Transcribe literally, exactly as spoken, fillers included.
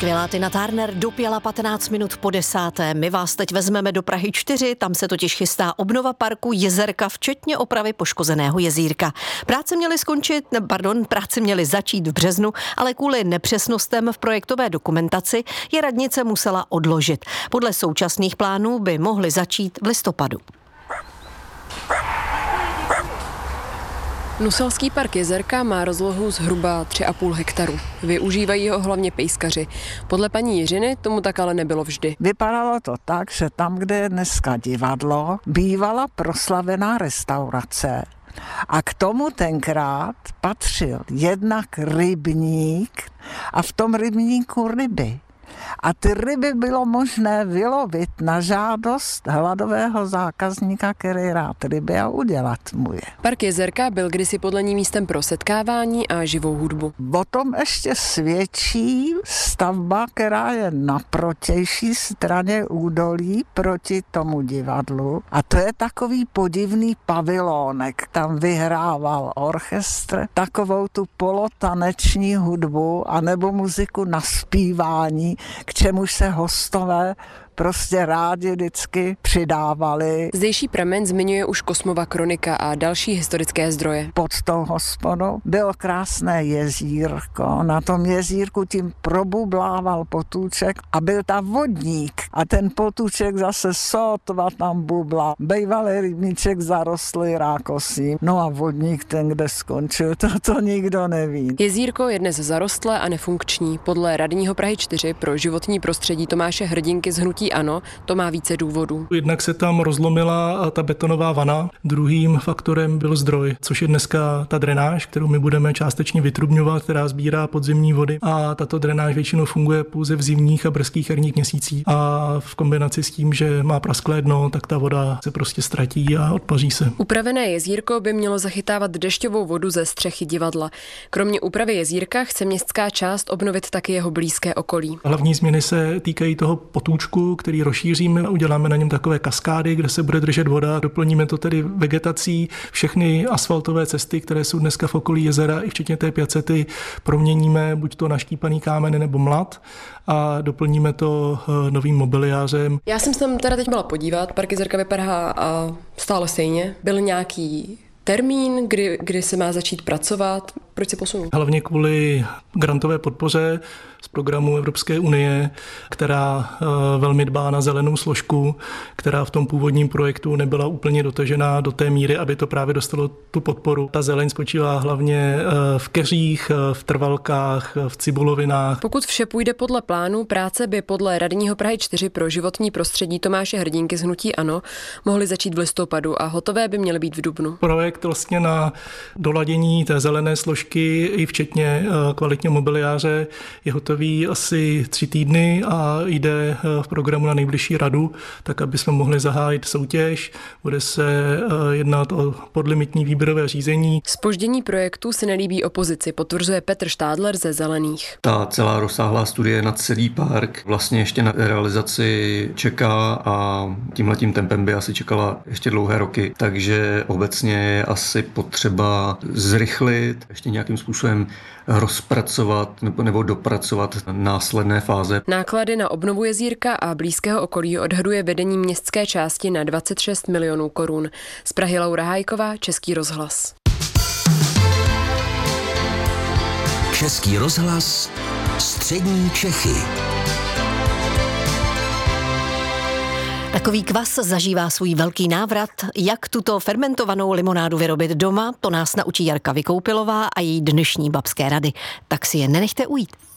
Skvělá Tina Turner dopěla patnáct minut po desáté. My vás teď vezmeme do Prahy čtyři, tam se totiž chystá obnova parku Jezerka, včetně opravy poškozeného jezírka. Práce měly skončit, pardon, práce měly začít v březnu, ale kvůli nepřesnostem v projektové dokumentaci je radnice musela odložit. Podle současných plánů by mohly začít v listopadu. Nuselský park Jezerka má rozlohu zhruba tři a půl hektaru. Využívají ho hlavně pejskaři. Podle paní Jiřiny tomu tak ale nebylo vždy. Vypadalo to tak, že tam, kde je dneska divadlo, bývala proslavená restaurace. A k tomu tenkrát patřil jednak rybník a v tom rybníku ryby. A ty ryby bylo možné vylovit na žádost hladového zákazníka, který rád ryby, a udělat mu je. Park Jezerka byl kdysi podle ní místem pro setkávání a živou hudbu. O tom ještě svědčí stavba, která je na protější straně údolí proti tomu divadlu. A to je takový podivný pavilónek. Tam vyhrával orchestr takovou tu polotaneční hudbu anebo muziku na zpívání, k čemuž se hostové prostě rádi vždycky přidávali. Zdejší pramen zmiňuje už Kosmova kronika a další historické zdroje. Pod tou hospodou bylo krásné jezírko. Na tom jezírku tím probublával potůček a byl tam vodník. A ten potůček zase sotva tam bubla. Bejvalý rybníček zarostlý rákosím. No a vodník ten, kde skončil, to, to nikdo neví. Jezírko je dnes zarostlé a nefunkční. Podle radního Prahy čtyři pro životní prostředí Tomáše Hrdinky z hnutí ANO to má více důvodů. Jednak se tam rozlomila ta betonová vana, druhým faktorem byl zdroj, což je dneska ta drenáž, kterou my budeme částečně vytrubňovat, která sbírá podzemní vody, a tato drenáž většinou funguje pouze v zimních a brzkých jarních měsících. A v kombinaci s tím, že má prasklé dno, tak ta voda se prostě ztratí a odpaří se. Upravené jezírko by mělo zachytávat dešťovou vodu ze střechy divadla. Kromě úpravy jezírka chce městská část obnovit taky jeho blízké okolí. Hlavní změny se týkají toho potůčku, který rozšíříme, uděláme na něm takové kaskády, kde se bude držet voda, doplníme to tedy vegetací, všechny asfaltové cesty, které jsou dneska v okolí jezera, i včetně té pěcety, proměníme buď to na štípaný kámen nebo mlad a doplníme to novým mobiliářem. Já jsem se tam teda teď byla podívat, park Jezerka vypadá stále stejně. Byl nějaký termín, kdy, kdy se má začít pracovat? Proč se posunul? Hlavně kvůli grantové podpoře z programu Evropské unie, která velmi dbá na zelenou složku, která v tom původním projektu nebyla úplně dotažená do té míry, aby to právě dostalo tu podporu. Ta zeleň spočívá hlavně v keřích, v trvalkách, v cibulovinách. Pokud vše půjde podle plánu, práce by podle radního Prahy čtyři pro životní prostředí Tomáše Hrdinky z hnutí ANO mohly začít v listopadu a hotové by měly být v dubnu. Projekt vlastně na doladění té zelené složky i včetně kvalitního mobiliáře je hotový asi tři týdny a jde v programu na nejbližší radu, tak aby jsme mohli zahájit soutěž. Bude se jednat o podlimitní výběrové řízení. Zpoždění projektu se nelíbí opozici, potvrzuje Petr Štádler ze Zelených. Ta celá rozsáhlá studie na celý park vlastně ještě na realizaci čeká a tímhletím tempem by asi čekala ještě dlouhé roky, takže obecně je asi potřeba zrychlit, ještě nějakým způsobem rozpracovat nebo, nebo dopracovat následné fáze. Náklady na obnovu jezírka a blízkého okolí odhaduje vedení městské části na dvacet šest milionů korun. Z Prahy Laura Hájková, Český rozhlas. Český rozhlas, střední Čechy. Takový kvas zažívá svůj velký návrat. Jak tuto fermentovanou limonádu vyrobit doma, to nás naučí Jarka Vykoupilová a její dnešní babské rady. Tak si je nenechte ujít.